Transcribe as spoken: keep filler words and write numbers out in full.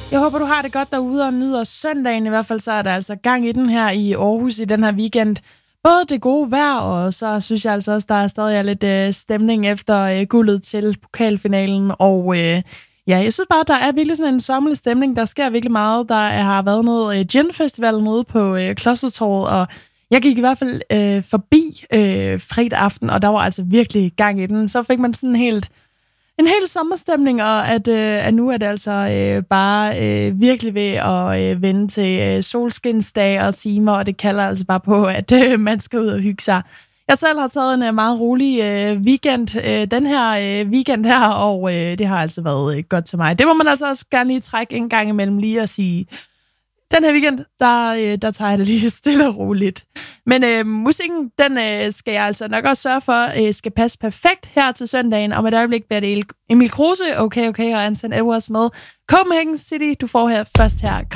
Jeg håber, du har det godt derude og nyder søndagen. I hvert fald så er der altså gang i den her i Aarhus i den her weekend. Både det gode vejr, og så synes jeg altså også, der er stadig lidt øh, stemning efter øh, guldet til pokalfinalen. Og øh, ja, jeg synes bare, der er virkelig sådan en sommerlig stemning. Der sker virkelig meget. Der har været noget øh, gin-festival nede på øh, Klostertorvet, og jeg gik i hvert fald øh, forbi øh, fredag aften, og der var altså virkelig gang i den. Så fik man sådan helt... En hel sommerstemning, og at, øh, at nu er det altså øh, bare øh, virkelig ved at øh, vende til øh, solskinsdage og timer, og det kalder altså bare på, at øh, man skal ud og hygge sig. Jeg selv har taget en øh, meget rolig øh, weekend, øh, den her øh, weekend her, og øh, det har altså været øh, godt til mig. Det må man altså også gerne lige trække en gang imellem lige at sige... Den her weekend, der, øh, der tager jeg det lige stille og roligt. Men øh, musikken, den øh, skal jeg altså nok også sørge for, øh, skal passe perfekt her til søndagen. Og med et øjeblik bliver det Emil Kruse, okay, okay, og Anson Edwards med Copenhagen City. Du får her først her.